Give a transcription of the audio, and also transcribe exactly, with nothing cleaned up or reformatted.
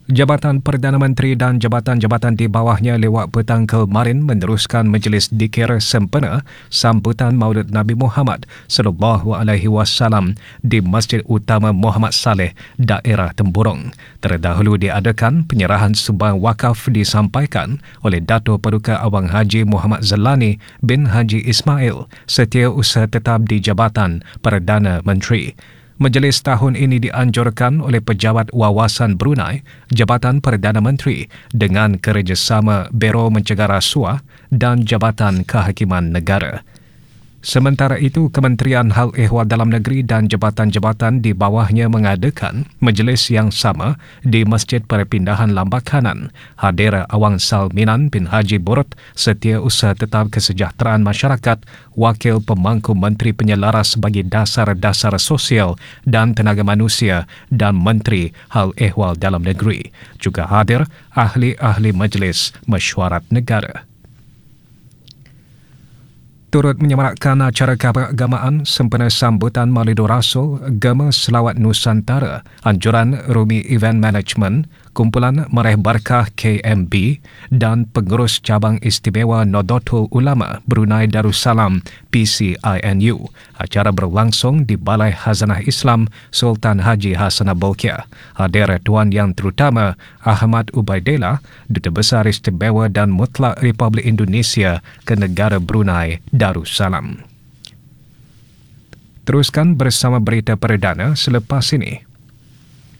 Jabatan Perdana Menteri dan jabatan-jabatan di bawahnya lewat petang kemarin meneruskan majlis dikir sempena sambutan Maulid Nabi Muhammad sallallahu alaihi wasallam di Masjid Utama Muhammad Saleh, daerah Temburong. Terdahulu diadakan penyerahan sumbang wakaf disampaikan oleh Dato' Paduka Awang Haji Muhammad Zellani bin Haji Ismail, Setiausaha Tetap di Jabatan Perdana Menteri. Majlis tahun ini dianjurkan oleh Pejabat Wawasan Brunei, Jabatan Perdana Menteri dengan kerjasama Biro Mencegah Rasuah dan Jabatan Kehakiman Negara. Sementara itu, Kementerian Hal Ehwal Dalam Negeri dan jabatan-jabatan di bawahnya mengadakan majlis yang sama di Masjid Perpindahan Lambakanan. Hadir Awang Salminan bin Haji Borot, Setiausaha Tetap Kesejahteraan Masyarakat, Wakil Pemangku Menteri Penyelaras bagi Dasar-Dasar Sosial dan Tenaga Manusia dan Menteri Hal Ehwal Dalam Negeri. Juga hadir ahli-ahli Majlis Mesyuarat Negara. Turut menyemarakkan acara keagamaan sempena sambutan Maulidur Rasul Gema Selawat Nusantara, anjuran Rumi Event Management, Kumpulan Meraih Barkah K M B dan Pengurus Cabang Istimewa Nahdlatul Ulama Brunei Darussalam P C I N U. Acara berlangsung di Balai Khazanah Islam Sultan Haji Hassanah Bolkiah. Hadir Tuan Yang Terutama Ahmad Ubaidillah, Duta Besar Istimewa dan Mutlak Republik Indonesia ke Negara Brunei Darussalam. Teruskan bersama berita perdana selepas ini.